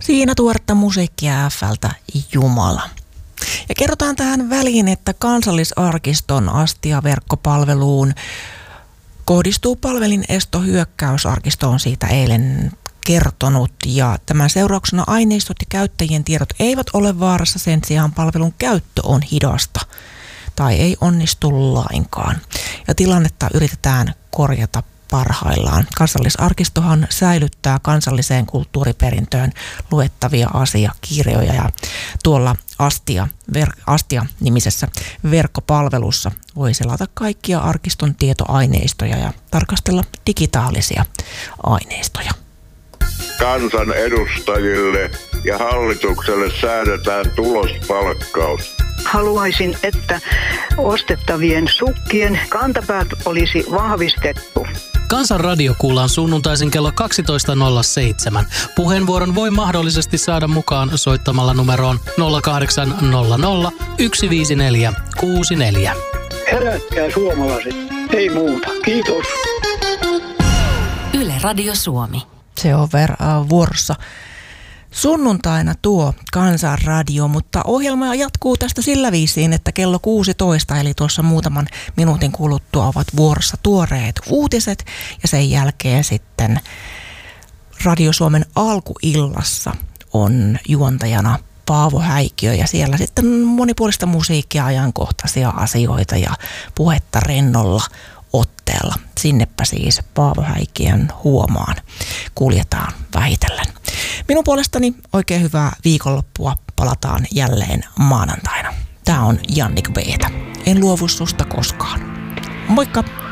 Siinä tuoretta musiikkia F:ltä Jumala. Ja kerrotaan tähän väliin, että Kansallisarkiston Astia-verkkopalveluun kohdistuu palvelin estohyökkäys. Arkisto on siitä eilen kertonut ja tämän seurauksena aineistot ja käyttäjien tiedot eivät ole vaarassa, sen sijaan palvelun käyttö on hidasta tai ei onnistu lainkaan. Ja tilannetta yritetään korjata parhaillaan. Kansallisarkistohan säilyttää kansalliseen kulttuuriperintöön luettavia asiakirjoja ja tuolla Astia-nimisessä verkkopalvelussa voi selata kaikkia arkiston tietoaineistoja ja tarkastella digitaalisia aineistoja. Kansan edustajille ja hallitukselle säädetään tulospalkkaus. Haluaisin, että ostettavien sukkien kantapäät olisi vahvistettu. Kansan radio kuullaan sunnuntaisin kello 12.07. Puheenvuoron voi mahdollisesti saada mukaan soittamalla numeroon 0800 154 64. Herätkää suomalaiset, ei muuta. Kiitos. Yle Radio Suomi. Se on vuorossa sunnuntaina tuo Kansanradio, mutta ohjelma jatkuu tästä sillä viisiin, että kello 16, eli tuossa muutaman minuutin kuluttua ovat vuorossa tuoreet uutiset ja sen jälkeen sitten Radio Suomen alkuillassa on juontajana Paavo Häikiö ja siellä sitten monipuolista musiikkia, ajankohtaisia asioita ja puhetta rennolla otteella. Sinnepä siis Paavo Häikiön huomaan kuljetaan vähitellen. Minun puolestani oikein hyvää viikonloppua. Palataan jälleen maanantaina. Tää on Jannik Beetä. En luovu susta koskaan. Moikka!